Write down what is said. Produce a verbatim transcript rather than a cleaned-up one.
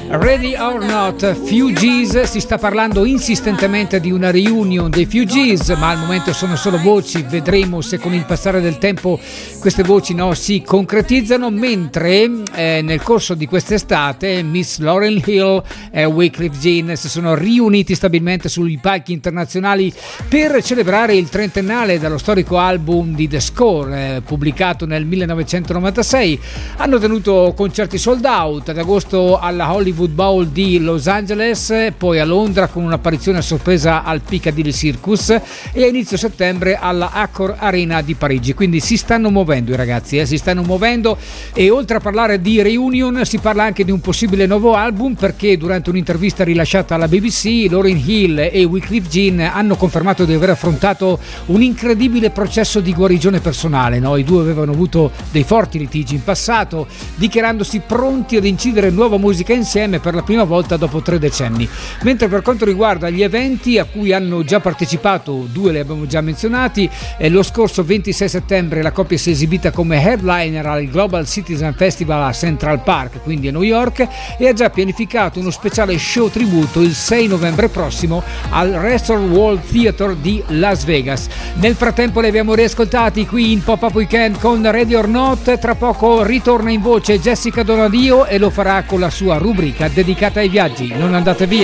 Ready or Not, Fugees. Si sta parlando insistentemente di una reunion dei Fugees, ma al momento sono solo voci. Vedremo se con il passare del tempo queste voci no, si concretizzano, mentre eh, nel corso di quest'estate Miss Lauryn Hill e Wyclef Jean si sono riuniti stabilmente sui palchi internazionali per celebrare il trentennale dallo storico album di The Score, eh, pubblicato nel millenovecentonovantasei. Hanno tenuto concerti sold out ad agosto alla Hollywood Bowl di Los Angeles, poi a Londra con un'apparizione a sorpresa al Piccadilly Circus e a inizio settembre alla Accor Arena di Parigi. Quindi si stanno muovendo i ragazzi, eh? si stanno muovendo, e oltre a parlare di reunion si parla anche di un possibile nuovo album, perché durante un'intervista rilasciata alla B B C Lauryn Hill e Wyclef Jean hanno confermato di aver affrontato un incredibile processo di guarigione personale, no? I due avevano avuto dei forti litigi in passato, dichiarandosi pronti ad incidere nuova musica insieme per la prima volta dopo tre decenni. Mentre per quanto riguarda gli eventi a cui hanno già partecipato, due li abbiamo già menzionati. Eh, lo scorso ventisei settembre la coppia si è esibita come headliner al Global Citizen Festival a Central Park, quindi a New York, e ha già pianificato uno speciale show tributo il sei novembre prossimo al Restaurant World Theater di Las Vegas. Nel frattempo li abbiamo riascoltati qui in Pop-Up Weekend con Ready or Not. Tra poco ritorna in voce Jessica Donadio e lo farà con la sua rubrica dedicata ai viaggi. Non andate via.